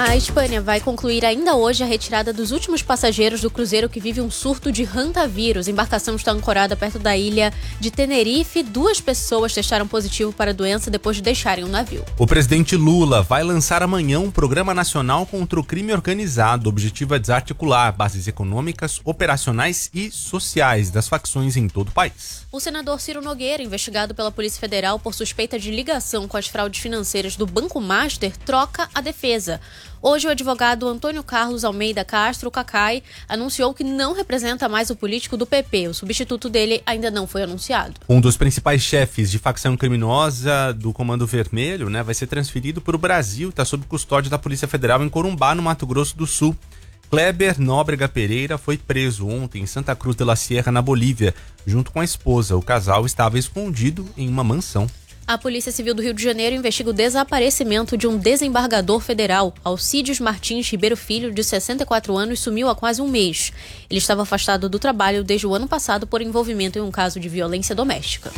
A Espanha vai concluir ainda hoje a retirada dos últimos passageiros do cruzeiro que vive um surto de hantavírus. A embarcação está ancorada perto da ilha de Tenerife. 2 pessoas testaram positivo para a doença depois de deixarem o navio. O presidente Lula vai lançar amanhã um programa nacional contra o crime organizado. O objetivo é desarticular bases econômicas, operacionais e sociais das facções em todo o país. O senador Ciro Nogueira, investigado pela Polícia Federal por suspeita de ligação com as fraudes financeiras do Banco Master, troca a defesa. Hoje, o advogado Antônio Carlos Almeida Castro, Cacai, anunciou que não representa mais o político do PP. O substituto dele ainda não foi anunciado. Um dos principais chefes de facção criminosa do Comando Vermelho, vai ser transferido para o Brasil, está sob custódia da Polícia Federal em Corumbá, no Mato Grosso do Sul. Kleber Nóbrega Pereira foi preso ontem em Santa Cruz de la Sierra, na Bolívia, junto com a esposa. O casal estava escondido em uma mansão. A Polícia Civil do Rio de Janeiro investiga o desaparecimento de um desembargador federal. Alcídios Martins Ribeiro Filho, de 64 anos, sumiu há quase um mês. Ele estava afastado do trabalho desde o ano passado por envolvimento em um caso de violência doméstica.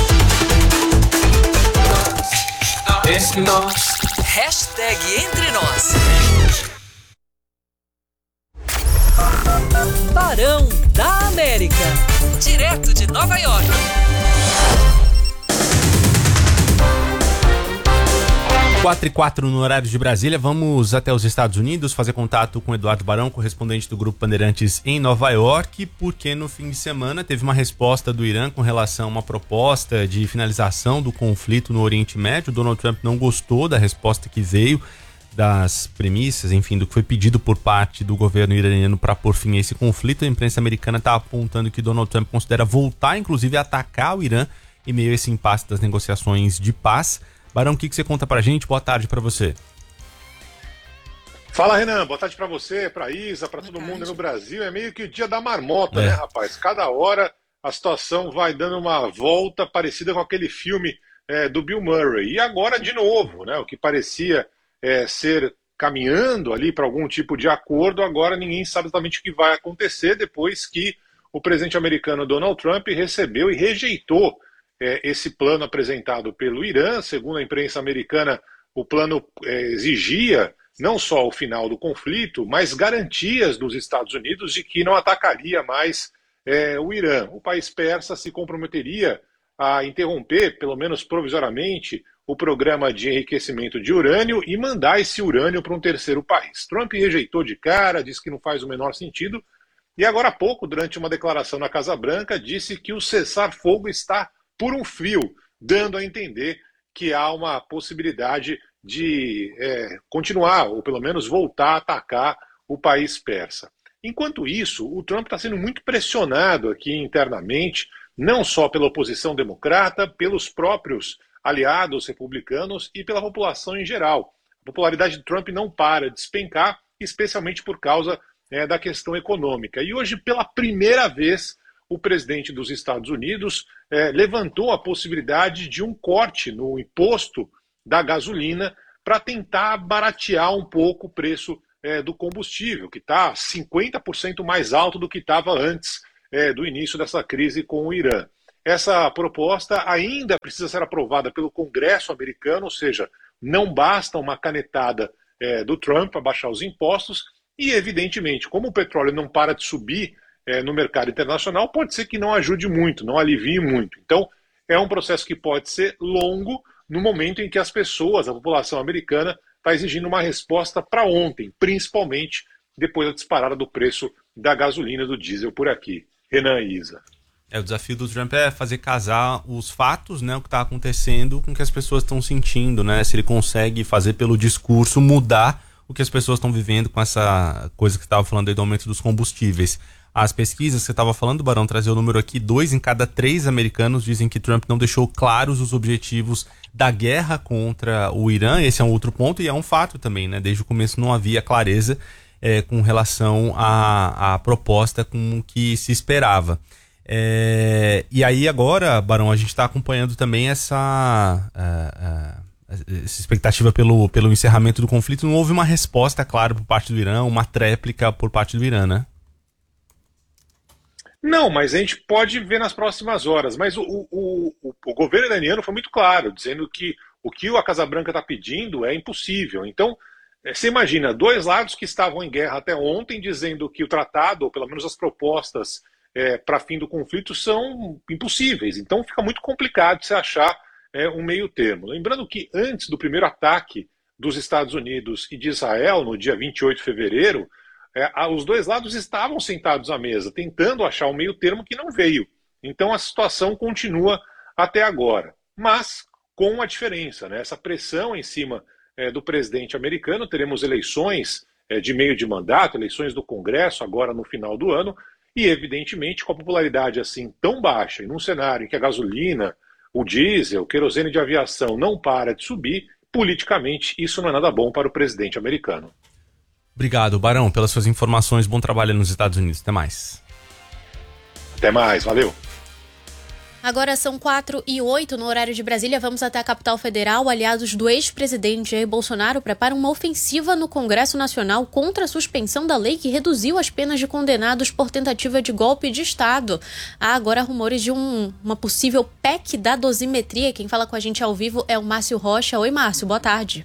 Hashtag Entre Nós. Barão da América. Direto de Nova York. 4h04 no horário de Brasília. Vamos até os Estados Unidos fazer contato com Eduardo Barão, correspondente do Grupo Bandeirantes em Nova York, porque no fim de semana teve uma resposta do Irã com relação a uma proposta de finalização do conflito no Oriente Médio. Donald Trump não gostou da resposta que veio, das premissas, enfim, do que foi pedido por parte do governo iraniano para pôr fim a esse conflito. A imprensa americana está apontando que Donald Trump considera voltar, inclusive, a atacar o Irã em meio a esse impasse das negociações de paz. Barão, o que você conta pra gente? Boa tarde pra você. Fala, Renan. Boa tarde pra você, pra Isa, pra todo mundo no Brasil. É meio que o dia da marmota, né, rapaz? Cada hora a situação vai dando uma volta parecida com aquele filme do Bill Murray. E agora, de novo, né? O que parecia ser caminhando ali para algum tipo de acordo, agora ninguém sabe exatamente o que vai acontecer depois que o presidente americano Donald Trump recebeu e rejeitou esse plano apresentado pelo Irã. Segundo a imprensa americana, o plano exigia não só o final do conflito, mas garantias dos Estados Unidos de que não atacaria mais o Irã. O país persa se comprometeria a interromper, pelo menos provisoriamente, o programa de enriquecimento de urânio e mandar esse urânio para um terceiro país. Trump rejeitou de cara, disse que não faz o menor sentido, e agora há pouco, durante uma declaração na Casa Branca, disse que o cessar-fogo está por um fio, dando a entender que há uma possibilidade de continuar, ou pelo menos voltar a atacar o país persa. Enquanto isso, o Trump está sendo muito pressionado aqui internamente, não só pela oposição democrata, pelos próprios aliados republicanos e pela população em geral. A popularidade de Trump não para de despencar, especialmente por causa da questão econômica. E hoje, pela primeira vez, o presidente dos Estados Unidos levantou a possibilidade de um corte no imposto da gasolina para tentar baratear um pouco o preço do combustível, que está 50% mais alto do que estava antes do início dessa crise com o Irã. Essa proposta ainda precisa ser aprovada pelo Congresso americano, ou seja, não basta uma canetada do Trump para baixar os impostos e, evidentemente, como o petróleo não para de subir no mercado internacional, pode ser que não ajude muito, não alivie muito. Então, é um processo que pode ser longo no momento em que as pessoas, a população americana, está exigindo uma resposta para ontem, principalmente depois da disparada do preço da gasolina e do diesel por aqui. Renan e Isa. O desafio do Trump é fazer casar os fatos, o que está acontecendo, com o que as pessoas estão sentindo, se ele consegue fazer pelo discurso mudar o que as pessoas estão vivendo com essa coisa que você estava falando aí do aumento dos combustíveis. As pesquisas que você estava falando, Barão, trazer o número aqui, 2 em cada 3 americanos dizem que Trump não deixou claros os objetivos da guerra contra o Irã. Esse é um outro ponto e é um fato também, Desde o começo não havia clareza com relação à proposta com que se esperava. E aí agora, Barão, a gente está acompanhando também essa expectativa pelo encerramento do conflito. Não houve uma resposta clara por parte do Irã, uma tréplica por parte do Irã, né? Não, mas a gente pode ver nas próximas horas. Mas o governo iraniano foi muito claro, dizendo que o que a Casa Branca está pedindo é impossível. Então, Você imagina, dois lados que estavam em guerra até ontem, dizendo que o tratado, ou pelo menos as propostas para fim do conflito, são impossíveis. Então fica muito complicado de se achar um meio termo. Lembrando que antes do primeiro ataque dos Estados Unidos e de Israel, no dia 28 de fevereiro, os dois lados estavam sentados à mesa, tentando achar um meio termo que não veio. Então a situação continua até agora. Mas com uma diferença, né? Essa pressão em cima do presidente americano, teremos eleições de meio de mandato, eleições do Congresso agora no final do ano, e evidentemente com a popularidade assim tão baixa, e num cenário em que a gasolina, o diesel, o querosene de aviação não para de subir, politicamente isso não é nada bom para o presidente americano. Obrigado, Barão, pelas suas informações. Bom trabalho nos Estados Unidos. Até mais. Até mais, valeu. Agora são 4h08 no horário de Brasília. Vamos até a capital federal. Aliados do ex-presidente Jair Bolsonaro preparam uma ofensiva no Congresso Nacional contra a suspensão da lei que reduziu as penas de condenados por tentativa de golpe de Estado. Há agora rumores de uma possível PEC da dosimetria. Quem fala com a gente ao vivo é o Márcio Rocha. Oi, Márcio, boa tarde.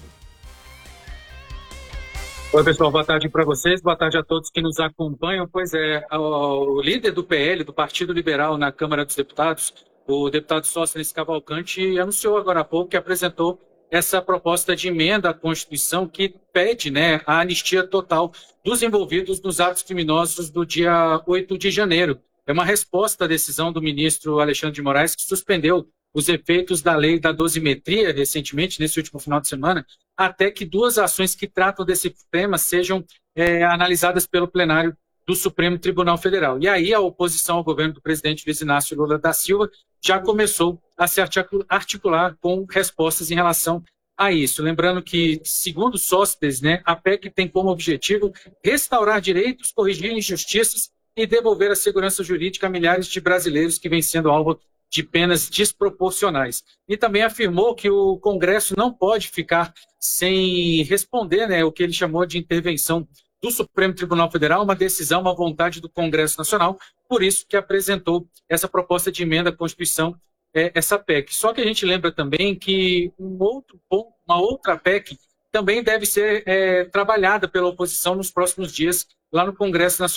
Oi, pessoal, boa tarde para vocês, boa tarde a todos que nos acompanham. Pois é, o líder do PL, do Partido Liberal na Câmara dos Deputados, o deputado Sóstenes Cavalcante, anunciou agora há pouco que apresentou essa proposta de emenda à Constituição que pede, a anistia total dos envolvidos nos atos criminosos do dia 8 de janeiro. É uma resposta à decisão do ministro Alexandre de Moraes, que suspendeu os efeitos da lei da dosimetria recentemente, nesse último final de semana, até que duas ações que tratam desse tema sejam analisadas pelo plenário do Supremo Tribunal Federal. E aí a oposição ao governo do presidente Luiz Inácio Lula da Silva já começou a se articular com respostas em relação a isso. Lembrando que, segundo Sóstenes, a PEC tem como objetivo restaurar direitos, corrigir injustiças e devolver a segurança jurídica a milhares de brasileiros que vêm sendo alvo de penas desproporcionais. E também afirmou que o Congresso não pode ficar sem responder o que ele chamou de intervenção do Supremo Tribunal Federal, uma decisão, uma vontade do Congresso Nacional, por isso que apresentou essa proposta de emenda à Constituição, essa PEC. Só que a gente lembra também que uma outra PEC também deve ser trabalhada pela oposição nos próximos dias lá no Congresso Nacional.